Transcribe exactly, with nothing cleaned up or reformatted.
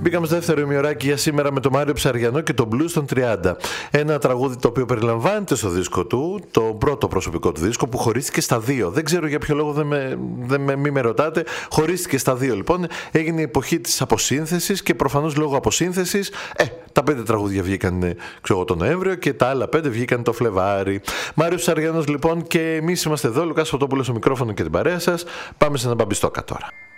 Μπήκαμε στο δεύτερο ημιωράκι για σήμερα με τον Μάριο Ψαριανό και το Blues των τριάντα. Ένα τραγούδι το οποίο περιλαμβάνεται στο δίσκο του, το πρώτο προσωπικό του δίσκο, που χωρίστηκε στα δύο. Δεν ξέρω για ποιο λόγο, δεν με, δεν με, μη με ρωτάτε. Χωρίστηκε στα δύο λοιπόν. Έγινε η εποχή της αποσύνθεσης και προφανώς λόγω αποσύνθεσης, ε, τα πέντε τραγούδια βγήκαν ξέρω, το Νοέμβριο και τα άλλα πέντε βγήκαν το Φλεβάρι. Μάριος Ψαριανός λοιπόν και εμείς είμαστε εδώ. Λουκάς Φωτόπουλος στο μικρόφωνο και την παρέα σας. Πάμε σε ένα μπαμπιστόκα τώρα.